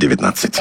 19.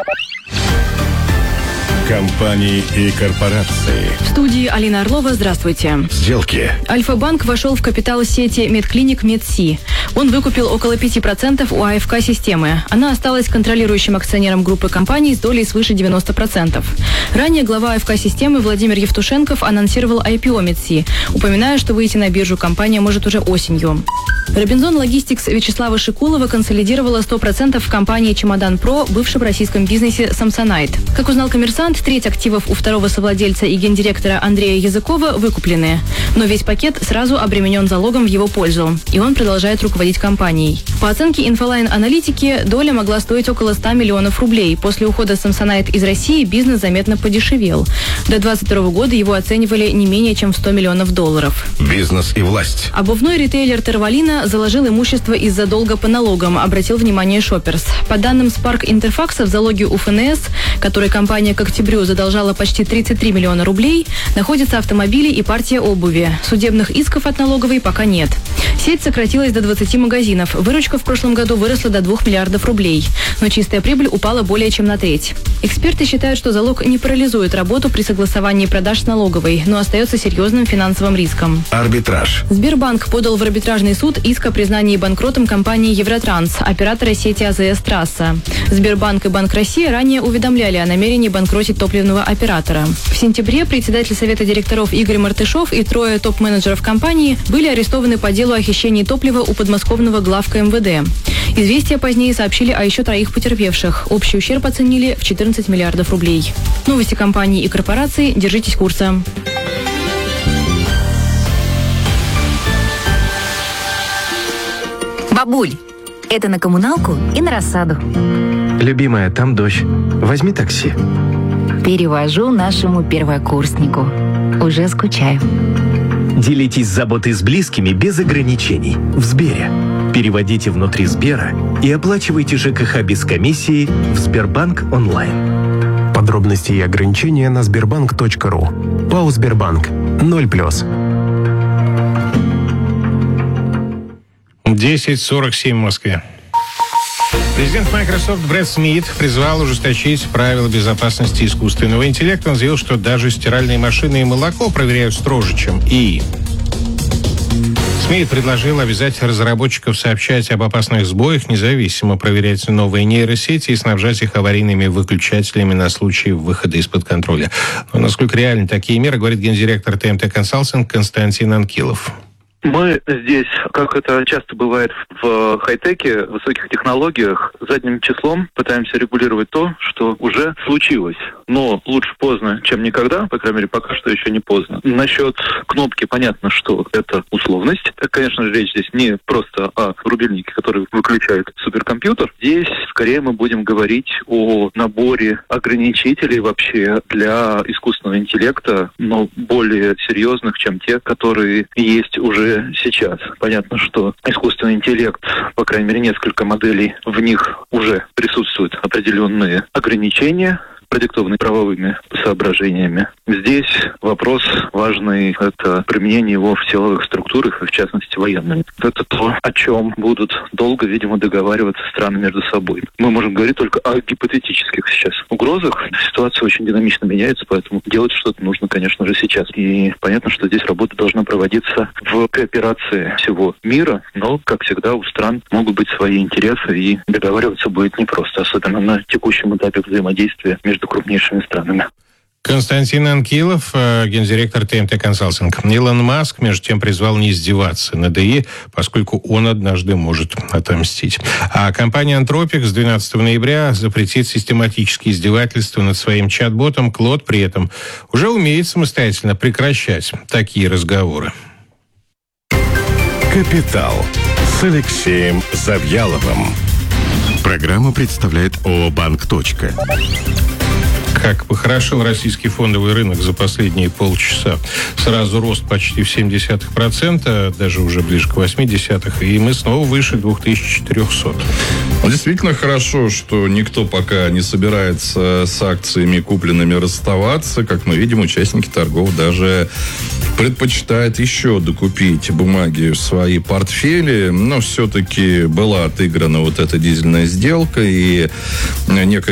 Компании и корпорации. В студии Алина Орлова. Здравствуйте. Сделки. Альфа-банк вошел в капитал сети медклиник МедСи. Он выкупил около 5% у АФК-системы. Она осталась контролирующим акционером группы компаний с долей свыше 90%. Ранее глава АФК-системы Владимир Евтушенков анонсировал IPO МедСи, упоминая, что выйти на биржу компания может уже осенью. Робинзон Логистикс Вячеслава Шикулова консолидировала 100% в компании «Чемодан Про», бывшем российском бизнесе «Самсонайт». Как узнал «Коммерсант», треть активов у второго совладельца и гендиректора Андрея Языкова выкуплены. Но весь пакет сразу обременен залогом в его пользу. И он продолжает руководить компанией. По оценке Инфолайн-аналитики, доля могла стоить около 100 миллионов рублей. После ухода «Самсонайт» из России бизнес заметно подешевел. До 2022 года его оценивали не менее чем в 100 миллионов долларов. Бизнес и власть. Обувной ритейлер «Тервалина» заложил имущество из-за долга по налогам, обратил внимание Шопперс. По данным Spark Интерфакса, в залоге у ФНС, который компания к октябрю задолжала почти 33 миллиона рублей, находятся автомобили и партия обуви. Судебных исков от налоговой пока нет. Сеть сократилась до 20 магазинов. Выручка в прошлом году выросла до 2 миллиардов рублей. Но чистая прибыль упала более чем на треть. Эксперты считают, что залог не парализует работу при согласовании продаж с налоговой, но остается серьезным финансовым риском. Арбитраж. Сбербанк подал в арбитражный суд иск о признании банкротом компании «Евротранс», оператора сети АЗС «Трасса». Сбербанк и Банк России ранее уведомляли о намерении банкротить топливного оператора. В сентябре председатель совета директоров Игорь Мартышов и трое топ-менеджеров компании были арестованы по делу о хищении топлива у подмосковного главка МВД. Известия позднее сообщили о еще 3 потерпевших. Общий ущерб оценили в 14 миллиардов рублей. Новости компаний и корпораций. Держитесь курса. Бабуль, это на коммуналку и на рассаду. Любимая, там дождь. Возьми такси. Перевожу нашему первокурснику. Уже скучаю. Делитесь заботой с близкими без ограничений. В Сбере. Переводите внутри Сбера и оплачивайте ЖКХ без комиссии в Сбербанк онлайн. Подробности и ограничения на sberbank.ru. ПАО «Сбербанк». 0+. 10:47 в Москве. Президент Microsoft Брэд Смит призвал ужесточить правила безопасности искусственного интеллекта. Он заявил, что даже стиральные машины и молоко проверяют строже, чем ИИ. Смит предложил обязать разработчиков сообщать об опасных сбоях, независимо проверять новые нейросети и снабжать их аварийными выключателями на случай выхода из-под контроля. Но насколько реальны такие меры, говорит гендиректор ТМТ Консалтинг Константин Анкилов. Мы здесь, как это часто бывает в хай-теке, в высоких технологиях, задним числом пытаемся регулировать то, что уже случилось. Но лучше поздно, чем никогда, по крайней мере, пока что еще не поздно. Насчет кнопки понятно, что это условность. Конечно же, речь здесь не просто о рубильнике, который выключает суперкомпьютер. Здесь скорее мы будем говорить о наборе ограничителей вообще для искусственного интеллекта, но более серьезных, чем те, которые есть уже сейчас. Понятно, что искусственный интеллект, по крайней мере, несколько моделей, в них уже присутствуют определенные ограничения, продиктованные правовыми соображениями. Здесь вопрос важный – это применение его в силовых структурах, и в частности военными. Это то, о чем будут долго, видимо, договариваться страны между собой. Мы можем говорить только о гипотетических сейчас угрозах. Ситуация очень динамично меняется, поэтому делать что-то нужно, конечно же, сейчас. И понятно, что здесь работа должна проводиться в кооперации всего мира, но, как всегда, у стран могут быть свои интересы, и договариваться будет непросто, особенно на текущем этапе взаимодействия между крупнейшими странами. Константин Анкилов, гендиректор ТМТ Консалтинг. Илон Маск, между тем, призвал не издеваться над ИИ, поскольку он однажды может отомстить. А компания Anthropic с 12 ноября запретит систематические издевательства над своим чат-ботом. Клод при этом уже умеет самостоятельно прекращать такие разговоры. Капитал с Алексеем Завьяловым. Программу представляет ООО «Банк. Как похорошел российский фондовый рынок за последние полчаса. Сразу рост почти в 0,7%, даже уже ближе к 0,8%, и мы снова выше 2400. Действительно хорошо, что никто пока не собирается с акциями купленными расставаться. Как мы видим, участники торгов даже предпочитают еще докупить бумаги в свои портфели, но все-таки была отыграна вот эта дизельная сделка, и некая